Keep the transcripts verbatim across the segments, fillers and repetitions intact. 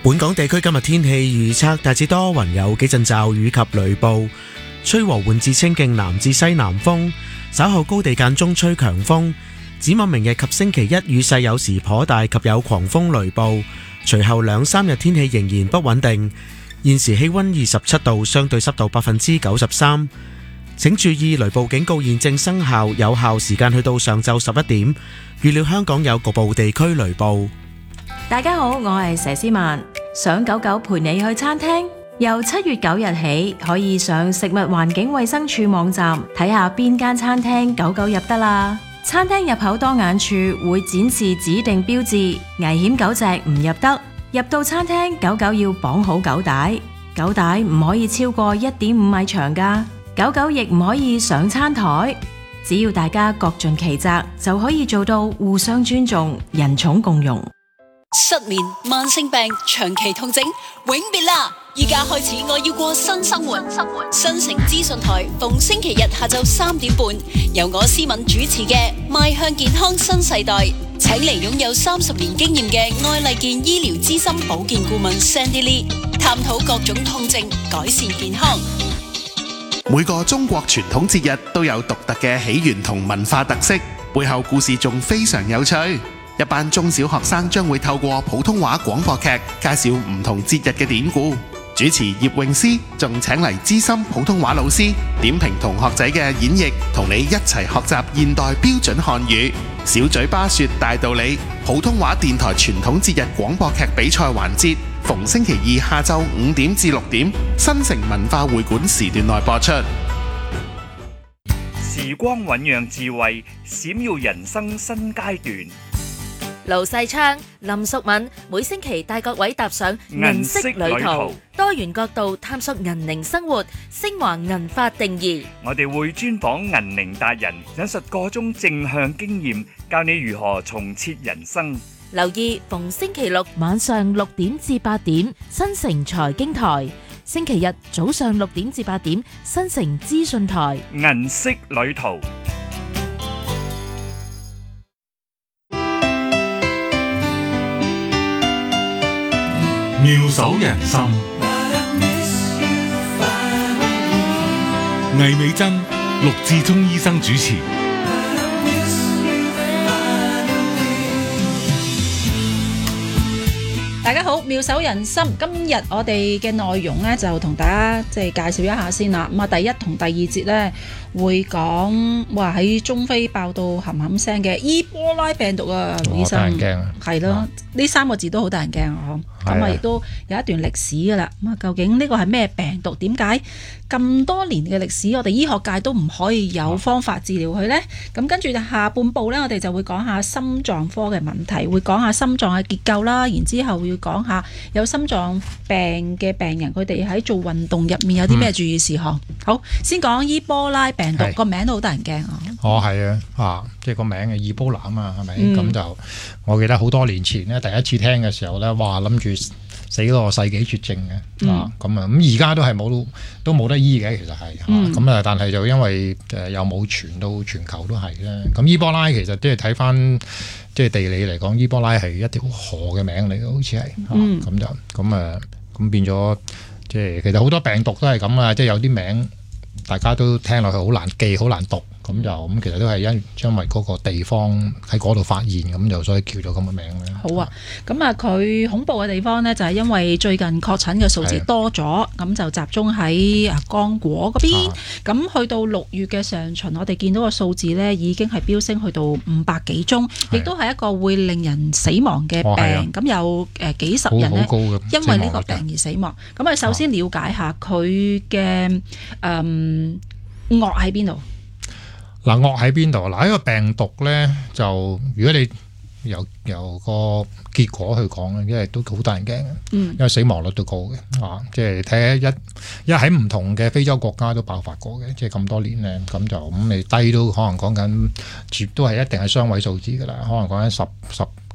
本港地區今日天氣預測大致多雲，有幾陣驟雨及雷暴，吹和緩至清勁南至西南風，稍後高地間中吹強風。展望明日及星期一雨勢有時頗大及有狂風雷暴，隨後兩三日天氣仍然不穩定。現時氣溫二十七度，相對濕度百分之九十三。請注意雷暴警告現正生效，有效時間去到上晝十一點。預料香港有局部地區雷暴。 大家好，我係佘詩曼，想狗狗陪你去餐廳，由七月九日起可以上食物環境衛生署網站睇下邊間餐廳狗狗入得啦。餐廳入口當眼處會展示指定標誌，危險狗隻唔入得。入到餐廳，狗狗要綁好狗帶，狗帶唔可以超過一點五米長㗎。狗狗亦唔可以上餐台。只要大家各盡其責，就可以做到互相尊重、人寵共融。 失眠、慢性病、長期痛症，永別啦！依家開始我要過新生活。新城資訊台逢星期日下晝三點半，由我思敏主持嘅《邁向健康新世代》，請嚟擁有三十年經驗嘅愛麗健醫療資深保健顧問 Sandy Lee， 探討各種痛症，改善健康。 每個中國傳統節日都有獨特嘅起源同文化特色，背後故事仲非常有趣。一班中小學生將會透過普通話廣播劇介紹唔同節日嘅典故。主持葉詠詩仲請嚟資深普通話老師點評同學仔嘅演繹，同你一齊學習現代標準漢語。小嘴巴說大道理，普通話電台傳統節日廣播劇比賽環節，逢星期二下晝五點至六點，新城文化會館時段內播出。 時光醞釀智慧，閃耀人生新階段。 盧世昌、林淑敏每星期帶各位踏上銀色旅途，多元角度探索銀齡生活，升華銀髮定義。 我哋會專訪銀齡達人，引述各種正向經驗，教你如何重設人生。 留意逢星期六晚上六點至八點，新城財經台；星期日早上六點至八點，新城資訊台。 銀色旅途。 妙手仁心，魏美珍、陸志忠醫生主持。 大家好，妙手仁心，今日我哋嘅內容呢，就同大家即係介紹一下先啦。咁啊，第一同第二節呢，會講話喺中非爆到冚冚聲嘅伊波拉病毒啊，盧醫生，係咯，呢三個字都好得人驚啊！咁啊，亦都有一段歷史噶啦。咁啊，究竟呢個係咩病毒？點解咁多年嘅歷史，我哋醫學界都唔可以有方法治療佢呢？咁跟住下半部呢，我哋就會講下心臟科嘅問題，會講下心臟嘅結構啦。然之後要講下有心臟病嘅病人，佢哋喺做運動入面有啲咩注意事項。嗯、好，先講伊波拉病毒，個名都好得人驚啊！ 哦，係啊，啊，即係個名嘅伊波拉啊嘛，係咪？咁、嗯、就我記得好多年前咧，第一次聽嘅時候咧，哇，諗住死個世紀絕症嘅、嗯、啊，咁啊，咁而家都係冇都冇得醫嘅，其實係嚇，咁、嗯、啊，但係就因為誒又冇傳到全球都係咧，咁伊波拉其實即係睇翻即係地理嚟講，伊波拉係一條河嘅名嚟嘅，好似係，咁、嗯啊、就咁啊，咁變咗即係其實好多病毒都係咁啊，即係有啲名大家都聽落去好難記、好難讀。咁就咁，其實都係因因為嗰個地方喺嗰度發現，咁就所以叫咗咁嘅名咧。 好啊，咁啊，佢恐怖嘅地方呢，就係因為最近確診嘅數字多咗，咁就集中喺啊剛果嗰邊。咁、啊、去到六月嘅上旬，我哋見到個數字呢已經係飆升去到五百幾宗，亦都係一個會令人死亡嘅病。咁、哦、有誒幾十人呢，因為呢個病而死亡。咁啊，首先了解下佢嘅誒惡喺邊度？ 嗱，惡喺邊度？嗱，呢個病毒咧，就如果你由由個結果去講咧，因為都好得人驚嘅，嗯，因為死亡率都高嘅，啊，即係睇下一一喺唔同嘅非洲國家都爆發過嘅，即係咁多年咧，咁就咁你低都可能講緊，都係一定係雙位數字噶啦，可能講緊十十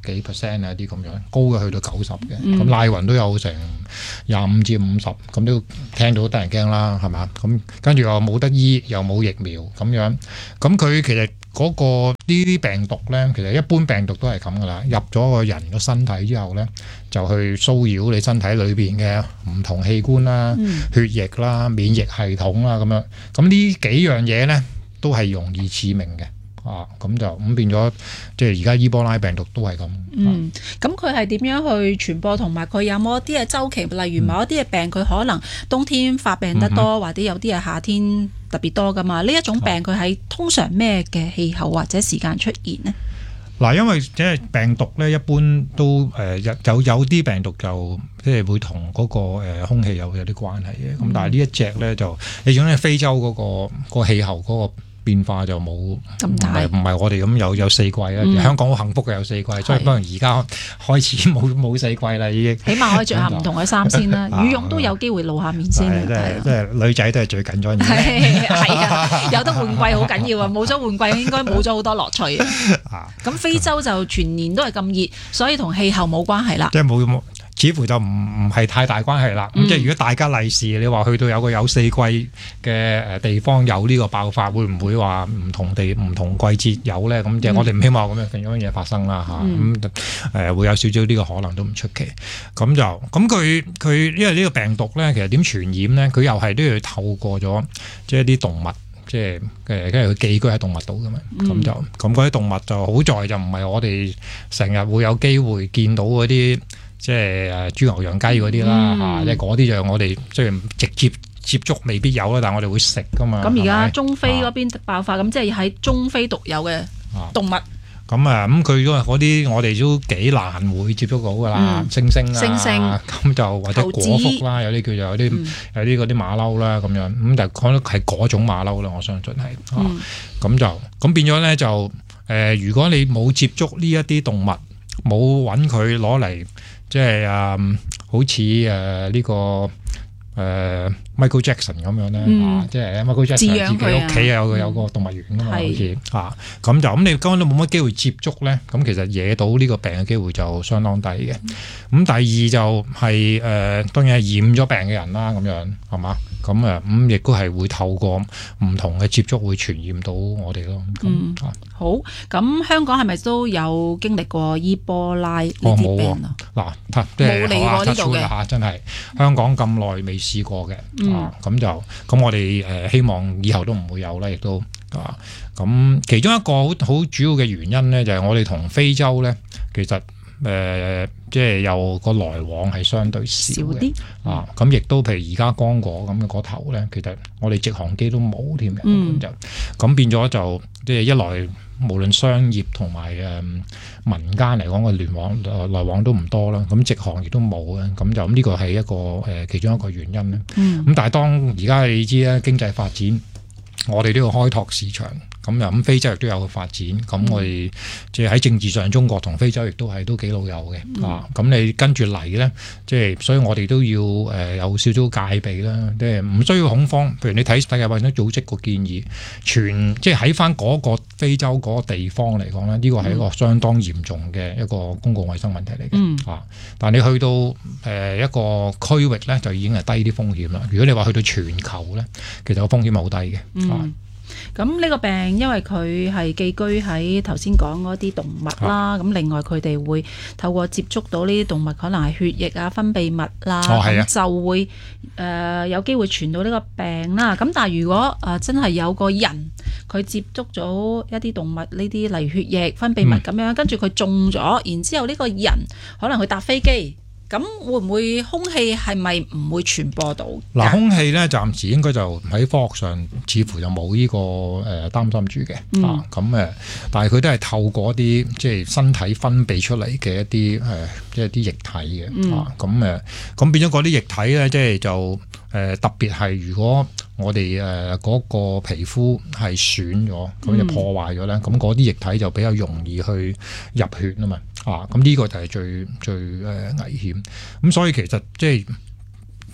幾 percent 啊啲咁樣，高嘅去到九十嘅，咁、 嗯、 拉勻都有成廿五至五十，咁都聽到得人驚啦，係嘛？咁跟住又冇得醫，又冇疫苗咁樣，咁佢其實嗰、嗰個呢啲病毒咧，其實一般病毒都係咁噶啦，入咗個人個身體之後咧，就去騷擾你身體裏邊嘅唔同器官啦、嗯、血液啦、免疫系統啦咁樣，咁呢幾樣嘢咧都係容易致命嘅。啊，咁就咁變咗，即係而家伊波拉病毒都係咁。 嗯，咁佢係點樣去傳播，同埋佢有冇一啲嘅週期？例如某一啲嘅病，佢、嗯、可能冬天發病得多，嗯、或者有啲係夏天特別多噶嘛？呢一種病佢喺通常咩嘅氣候或者時間出現呢？ 嗱，因為即係病毒咧，一般都誒有有有啲病毒就即係會同嗰個誒空氣有有啲關係嘅。咁、嗯、但係呢一隻咧就，你講咧非洲嗰、嗰個、嗰個氣候嗰、嗰個。變化就冇咁大，唔係我哋咁有有四季啊！嗯、香港好幸福嘅有四季，所以不過而家開始冇冇四季啦已經。起碼可以着下唔同嘅衫先啦，羽絨都有機會露下面先。 即係即係女仔都係最緊張嘅。 係啊，有得換季好緊要啊！冇咗換季應該冇咗好多樂趣啊！咁非洲就全年都係咁熱，所以同氣候冇關係啦。 即係冇冇。似乎就唔唔係太大關係啦。咁、嗯、即係如果大家利是，你話去到有個有四季嘅誒地方有呢個爆發，會唔會話唔同地唔同季節有咧？咁即係我哋唔希望咁樣咁樣嘢發生啦嚇。咁誒、嗯呃、會有少少呢個可能都唔出奇。咁就咁佢佢因為呢個病毒咧，其實點傳染咧？佢又係都要透過咗即係啲動物，即係誒跟住佢寄居喺動物度㗎嘛。咁、嗯、就咁嗰啲動物就好在就唔係我哋成日會有機會見到嗰啲。即係誒豬牛羊雞嗰啲啦嚇，即係嗰啲就我哋即係直接接觸未必有啦，但係我哋會食噶嘛。 咁而家中非嗰邊爆發，咁、啊、即係喺中非獨有嘅動物。 咁啊咁佢嗰啲我哋都幾難會接觸到噶啦，猩猩啊，猩猩咁就或者果蝠啦，有啲叫做有啲、嗯、有啲嗰啲馬騮啦咁樣，咁就可能係嗰種馬騮啦，我相信係。咁、嗯啊、就咁變咗咧就誒、呃，如果你冇接觸呢一啲動物，冇揾佢攞嚟。即係啊、嗯，好似誒呢個誒、呃、Michael Jackson 咁樣咧、嗯啊，即係 Michael Jackson 自己屋企有個有個動物園㗎嘛，好似啊，咁就咁你根本都冇乜機會接觸咧，咁其實惹到呢個病嘅機會就相當低嘅。咁、嗯、第二就係、是、誒、呃，當然係染咗病嘅人啦，咁樣係嘛？咁啊，咁亦都係會透過唔同嘅接觸會傳染到我哋咯。 嗯，啊、好。咁香港係咪都有經歷過伊波拉呢啲病啊？嗱， 冇嚟過呢度嘅嚇，真係香港咁耐未試過嘅、嗯。啊，咁就咁我哋誒希望以後都唔會有啦，亦都啊。咁其中一個好好主要嘅原因咧，就係、是、我哋同非洲咧，其實。誒、呃，即係有個來往係相對少啲啊！咁亦都譬如而家剛果咁嘅嗰頭咧，其實我哋直航機都冇添嘅，咁就咁變咗就即係一來無論商業同埋誒民間嚟講嘅聯往誒來往都唔多啦，咁直航亦都冇嘅，咁就咁呢個係一個誒、呃、其中一個原因咧。咁、嗯、但係當而家你知咧經濟發展，我哋都要開拓市場。咁又咁非洲亦都有個發展，咁我哋即係喺政治上，中國同非洲亦都係都幾老友嘅、嗯、啊！咁你跟住嚟咧，即係所以我哋都要誒、呃、有少少戒備啦，即係唔需要恐慌。譬如你睇世界衛生組織個建議，全即係喺翻嗰個非洲嗰個地方嚟講咧，呢、呢個係一個相當嚴重嘅一個公共衛生問題嚟嘅、嗯、啊！但係你去到誒、呃、一個區域咧，就已經係低啲風險啦。如果你話去到全球咧，其實個風險係好低嘅、嗯、啊。 咁呢個病因為佢係寄居喺頭先講嗰啲動物啦，咁、啊、另外佢哋會透過接觸到呢啲動物，可能係血液啊、分泌物啦，咁、哦、就會誒、呃、有機會傳到呢個病啦。咁但係如果誒、呃、真係有個人佢接觸咗一啲動物呢啲，例如血液、分泌物咁樣，嗯、跟住佢中咗，然之後呢個人可能佢搭飛機。咁會唔會空氣係咪唔會傳播到？ 嗱，空氣咧暫時應該就喺科學上似乎就冇呢、這個誒、呃、擔心住嘅、嗯、啊。咁誒，但係佢都係透過一啲即係身體分泌出嚟嘅一啲誒、呃，即係啲液體嘅、嗯、啊。咁誒，咁變咗嗰啲液體咧，即係就誒、呃、特別係如果我哋誒嗰個皮膚係損咗，咁就破壞咗咧，咁嗰啲液體就比較容易去入血啊嘛。啊，咁呢個就係最最誒危險，咁所以其實即係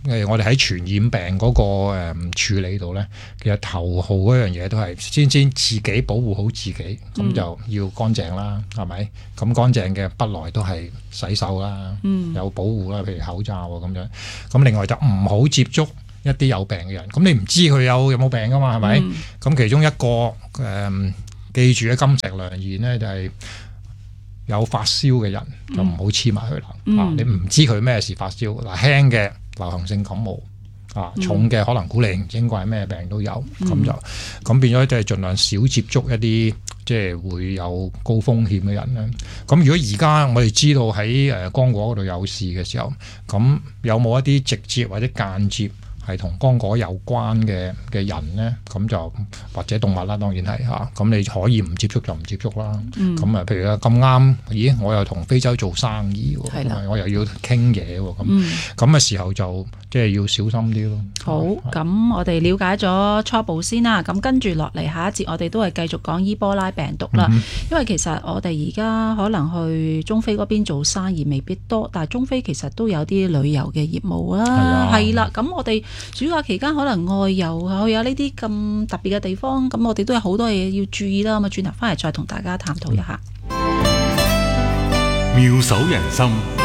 誒我哋喺傳染病嗰、那個誒、嗯、處理度咧，其實頭號嗰樣嘢都係先先自己保護好自己，咁、嗯、就要乾淨啦，係咪？咁乾淨嘅不來都係洗手啦，嗯、有保護啦，譬如口罩咁樣。咁另外就唔好接觸一啲有病嘅人。咁你唔知佢有有冇病噶嘛，係咪？咁、嗯、其中一個誒、嗯、記住嘅金石良言咧，就係、是。有發燒嘅人就唔好黐埋佢啦。嗯、啊，你唔知佢咩事發燒，嗱輕嘅流行性感冒，啊重嘅可能古靈精怪咩病都有，咁、嗯、就咁變咗即係盡量少接觸一啲即係會有高風險嘅人咧。咁如果而家我哋知道喺誒剛果嗰度有事嘅時候，咁有冇一啲直接或者間接係同剛果有關嘅嘅人咧，咁就或者動物啦，當然係嚇。咁、啊、你可以唔接觸就唔接觸啦。咁啊、嗯，譬如啊咁啱，咦，我又同非洲做生意喎，的我又要傾嘢喎，咁咁嘅時候就即係要小心啲咯。 好，咁我哋了解咗初步先啦。咁跟住落嚟下一節，我哋都係繼續講伊波拉病毒啦。嗯、哼因為其實我哋而家可能去中非嗰邊做生意未必多，但係中非其實都有啲旅遊嘅業務啊。係啦，咁我哋暑假期間可能外遊去有呢啲咁特別嘅地方，咁我哋都有好多嘢要注意啦。咁啊，轉頭翻嚟再同大家探討一下。 妙手仁心。